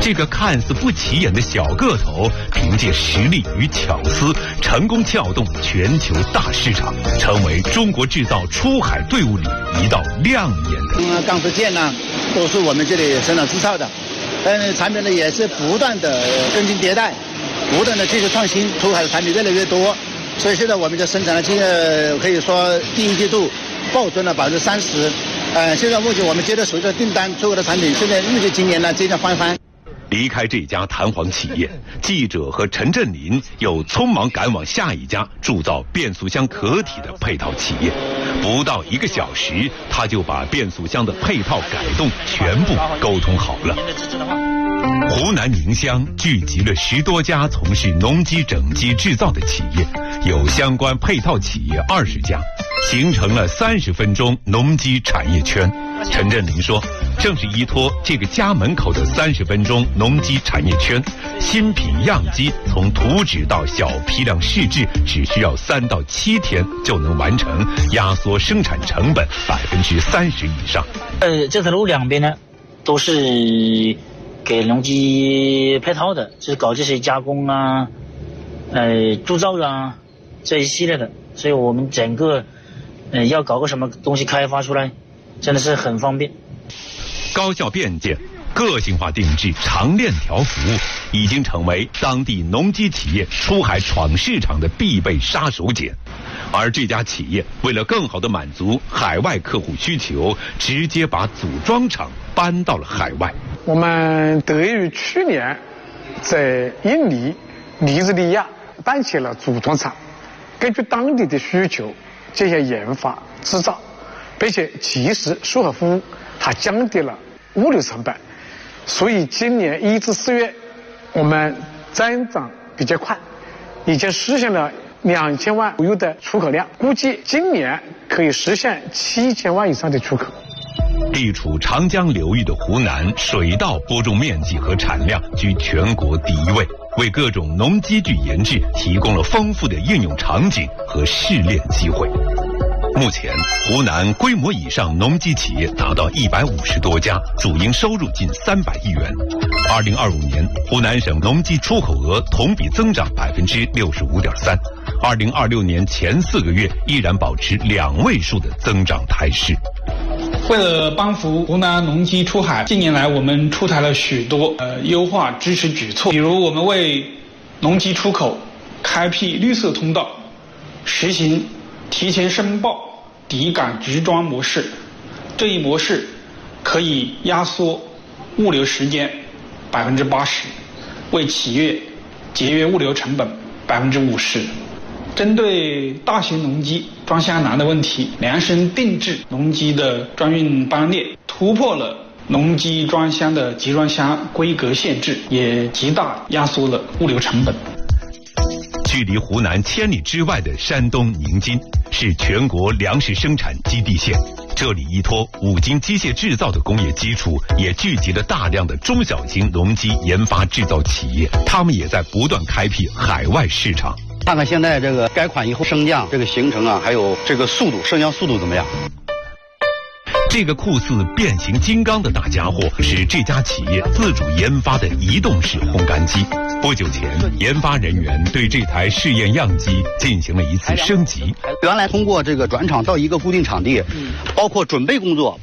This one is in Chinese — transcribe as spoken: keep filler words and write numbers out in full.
这个看似不起眼的小个头，凭借实力与巧思，成功撬动全球大市场，成为中国制造出海队伍里一道亮眼的。 嗯，钢丝件呢，都是我们这里生产制造的，但产品呢也是不断的跟进迭代，不断的技术创新，出海的产品越来越多。所以现在我们就生产了这个，可以说第一季度暴增了百分之三十。呃，现在目前我们接到手的订单，出口的产品，现在预计今年呢接着翻番。 离开这家弹簧企业，记者和陈振林又匆忙赶往下一家铸造变速箱壳体的配套企业。不到一个小时，他就把变速箱的配套改动全部沟通好了。湖南宁乡聚集了十多家从事农机整机制造的企业，有相关配套企业二十家，形成了三十分钟农机产业圈。陈振林说，正是依托这个家门口的三十分钟农机产业圈，新品样机从图纸到小批量试制只需要三到七天就能完成，压缩生产成本百分之三十以上。 呃，这条路两边呢，都是给农机配套的，就是搞这些加工啊、呃铸造啊这一系列的，所以我们整个呃要搞个什么东西开发出来，真的是很方便。 高效便捷、个性化定制、长链条服务，已经成为当地农机企业出海闯市场的必备杀手锏。而这家企业为了更好地满足海外客户需求，直接把组装厂搬到了海外。 我们得益于去年在印尼、尼日利亚办起了组装厂，根据当地的需求进行研发制造，并且及时售后服务，它降低了物流成本。所以今年一至四月我们增长比较快，已经实现了两千万左右的出口量，估计今年可以实现七千万以上的出口。 地处长江流域的湖南，水稻播种面积和产量居全国第一位，为各种农机具研制提供了丰富的应用场景和试炼机会。目前，湖南规模以上农机企业达到一百五十多家，主营收入近三百亿元。二零二五年，湖南省农机出口额同比增长百分之六十五点三。二零二六年前四个月依然保持两位数的增长态势。 为了帮扶湖南农机出海，近年来我们出台了许多呃优化支持举措，比如我们为农机出口开辟绿色通道，实行提前申报底杆直装模式，这一模式可以压缩物流时间百分之八十，为企业节约物流成本百分之五十。针对大型农机装箱难的问题，量身定制农机的装运班列，突破了农机装箱的集装箱规格限制，也极大压缩了物流成本。 距离湖南千里之外的山东宁津是全国粮食生产基地县，这里依托五金机械制造的工业基础，也聚集了大量的中小型农机研发制造企业，他们也在不断开辟海外市场。 看看现在这个改款以后升降这个行程啊，还有这个速度，升降速度怎么样？ 这个酷似变形金刚的大家伙是这家企业自主研发的移动式烘干机。不久前，研发人员对这台试验样机进行了一次升级。 原来通过这个转场到一个固定场地，包括准备工作。